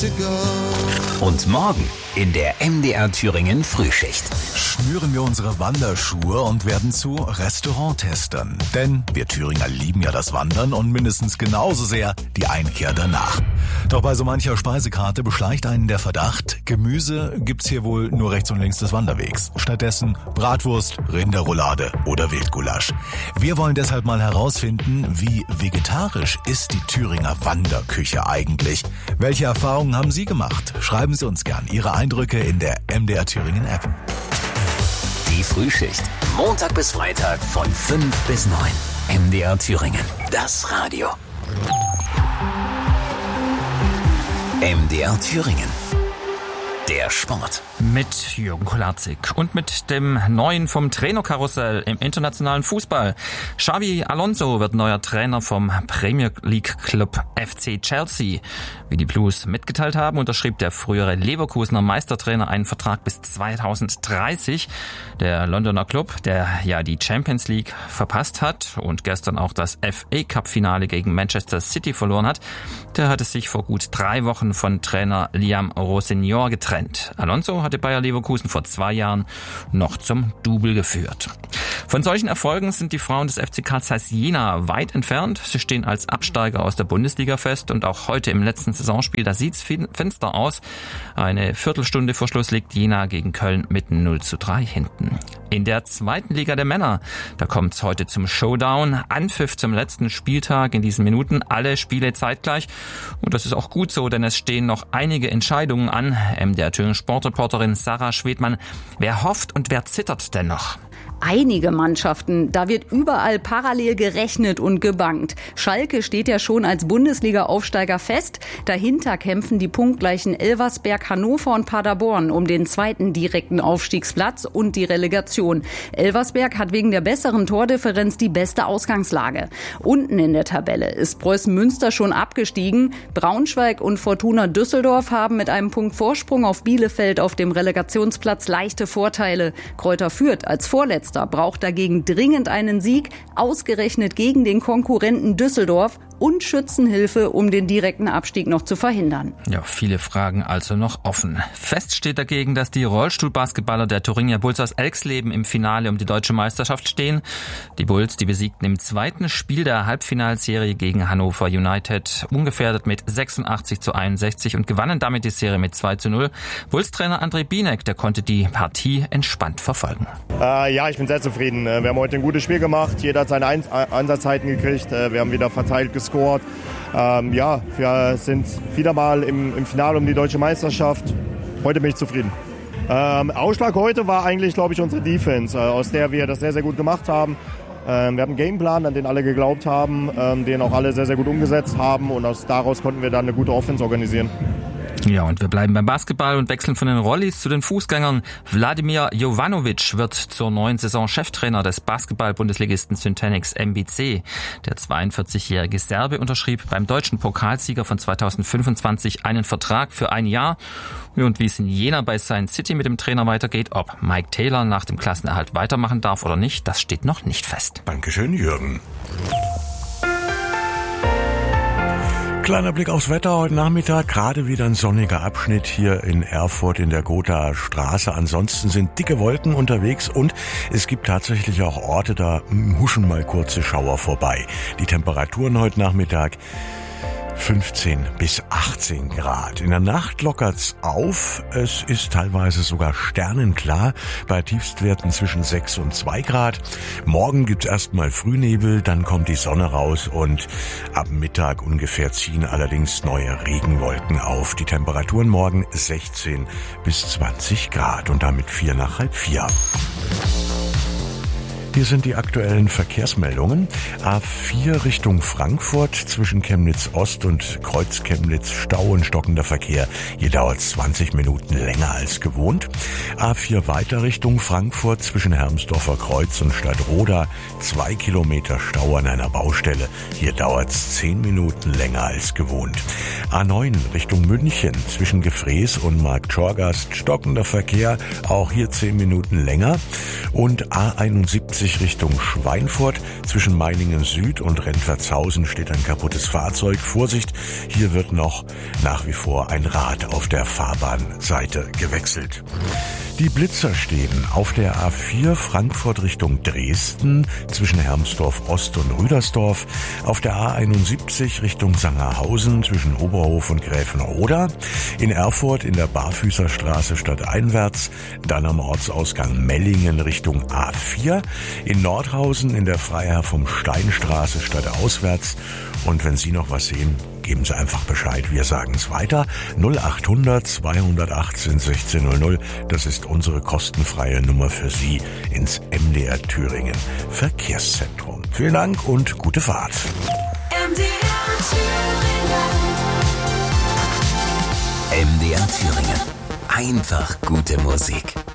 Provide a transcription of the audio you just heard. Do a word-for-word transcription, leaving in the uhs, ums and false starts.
to go. Und morgen in der M D R Thüringen Frühschicht schnüren wir unsere Wanderschuhe und werden zu Restauranttestern. Denn wir Thüringer lieben ja das Wandern und mindestens genauso sehr die Einkehr danach. Doch bei so mancher Speisekarte beschleicht einen der Verdacht, Gemüse gibt's hier wohl nur rechts und links des Wanderwegs. Stattdessen Bratwurst, Rinderroulade oder Wildgulasch. Wir wollen deshalb mal herausfinden, wie vegetarisch ist die Thüringer Wanderküche eigentlich? Welche Erfahrungen haben Sie gemacht? Schreiben Sie uns gern Ihre Eindrücke in der M D R Thüringen App. Die Frühschicht. Montag bis Freitag von fünf bis neun. M D R Thüringen. Das Radio. M D R Thüringen. Der Sport. Mit Jürgen Kolarzig und mit dem Neuen vom Trainerkarussell im internationalen Fußball. Xabi Alonso wird neuer Trainer vom Premier League Club F C Chelsea. Wie die Blues mitgeteilt haben, unterschrieb der frühere Leverkusener Meistertrainer einen Vertrag bis zweitausenddreißig. Der Londoner Club, der ja die Champions League verpasst hat und gestern auch das F A Cup Finale gegen Manchester City verloren hat, der hatte sich vor gut drei Wochen von Trainer Liam Rossignol getrennt. Alonso hatte Bayer Leverkusen vor zwei Jahren noch zum Double geführt. Von solchen Erfolgen sind die Frauen des F C Carl Zeiss Jena weit entfernt. Sie stehen als Absteiger aus der Bundesliga fest und auch heute im letzten Saisonspiel, da sieht's finster aus. Eine Viertelstunde vor Schluss liegt Jena gegen Köln mit null zu drei hinten. In der zweiten Liga der Männer, da kommt's heute zum Showdown. Anpfiff zum letzten Spieltag in diesen Minuten, alle Spiele zeitgleich. Und das ist auch gut so, denn es stehen noch einige Entscheidungen an. M D R Thüringen Sportreporterin Sarah Schwedmann, wer hofft und wer zittert denn noch? Einige Mannschaften, da wird überall parallel gerechnet und gebankt. Schalke steht ja schon als Bundesliga-Aufsteiger fest. Dahinter kämpfen die punktgleichen Elversberg, Hannover und Paderborn um den zweiten direkten Aufstiegsplatz und die Relegation. Elversberg hat wegen der besseren Tordifferenz die beste Ausgangslage. Unten in der Tabelle ist Preußen Münster schon abgestiegen. Braunschweig und Fortuna Düsseldorf haben mit einem Punkt Vorsprung auf Bielefeld auf dem Relegationsplatz leichte Vorteile. Kräuter Fürth als Vorletzter braucht dagegen dringend einen Sieg, ausgerechnet gegen den Konkurrenten Düsseldorf, und Schützenhilfe, um den direkten Abstieg noch zu verhindern. Ja, viele Fragen also noch offen. Fest steht dagegen, dass die Rollstuhlbasketballer der Thuringia Bulls aus Elxleben im Finale um die deutsche Meisterschaft stehen. Die Bulls, die besiegten im zweiten Spiel der Halbfinalserie gegen Hannover United ungefährdet mit sechsundachtzig zu einundsechzig und gewannen damit die Serie mit zwei zu null. Bulls-Trainer André Bienek, der konnte die Partie entspannt verfolgen. Äh, ja, ich bin sehr zufrieden. Wir haben heute ein gutes Spiel gemacht. Jeder hat seine Einsatzzeiten gekriegt. Wir haben wieder verteilt gescored. Ähm, ja, wir sind wieder mal im, im Finale um die deutsche Meisterschaft. Heute bin ich zufrieden. Ähm, Ausschlag heute war eigentlich, glaube ich, unsere Defense, äh, aus der wir das sehr, sehr gut gemacht haben. Ähm, wir hatten einen Gameplan, an den alle geglaubt haben, ähm, den auch alle sehr, sehr gut umgesetzt haben, und aus, daraus konnten wir dann eine gute Offense organisieren. Ja, und wir bleiben beim Basketball und wechseln von den Rollis zu den Fußgängern. Wladimir Jovanovic wird zur neuen Saison Cheftrainer des Basketball-Bundesligisten Syntanix M B C. Der zweiundvierzigjährige Serbe unterschrieb beim deutschen Pokalsieger von zweitausendfünfundzwanzig einen Vertrag für ein Jahr. Und wie es in Jena bei Science City mit dem Trainer weitergeht, ob Mike Taylor nach dem Klassenerhalt weitermachen darf oder nicht, das steht noch nicht fest. Dankeschön, Jürgen. Kleiner Blick aufs Wetter heute Nachmittag. Gerade wieder ein sonniger Abschnitt hier in Erfurt in der Gothaer Straße. Ansonsten sind dicke Wolken unterwegs und es gibt tatsächlich auch Orte, da huschen mal kurze Schauer vorbei. Die Temperaturen heute Nachmittag fünfzehn bis achtzehn Grad. In der Nacht lockert's auf. Es ist teilweise sogar sternenklar bei Tiefstwerten zwischen sechs und zwei Grad. Morgen gibt's erstmal Frühnebel, dann kommt die Sonne raus und ab Mittag ungefähr ziehen allerdings neue Regenwolken auf. Die Temperaturen morgen sechzehn bis zwanzig Grad und damit vier nach halb vier. Hier sind die aktuellen Verkehrsmeldungen. A vier Richtung Frankfurt zwischen Chemnitz Ost und Kreuz Chemnitz Stau und stockender Verkehr. Hier dauert es zwanzig Minuten länger als gewohnt. A vier weiter Richtung Frankfurt zwischen Hermsdorfer Kreuz und Stadtroda. Zwei Kilometer Stau an einer Baustelle. Hier dauert es zehn Minuten länger als gewohnt. A neun Richtung München zwischen Gefrees und Marktschorgast stockender Verkehr. Auch hier zehn Minuten länger. Und A einundsiebzig siebzig Richtung Schweinfurt. Zwischen Meiningen Süd und Rentwertshausen steht ein kaputtes Fahrzeug. Vorsicht, hier wird noch nach wie vor ein Rad auf der Fahrbahnseite gewechselt. Die Blitzer stehen auf der A vier Frankfurt Richtung Dresden zwischen Hermsdorf Ost und Rüdersdorf, auf der A einundsiebzig Richtung Sangerhausen zwischen Oberhof und Gräfenroda, in Erfurt in der Barfüßerstraße stadteinwärts, dann am Ortsausgang Mellingen Richtung A vier, in Nordhausen in der Freiherr vom Steinstraße stadtauswärts. Und wenn Sie noch was sehen, geben Sie einfach Bescheid, wir sagen es weiter. null acht hundert zweihundertachtzehn sechzehn null null, das ist unsere kostenfreie Nummer für Sie ins M D R Thüringen Verkehrszentrum. Vielen Dank und gute Fahrt. M D R Thüringen. M D R Thüringen. Einfach gute Musik.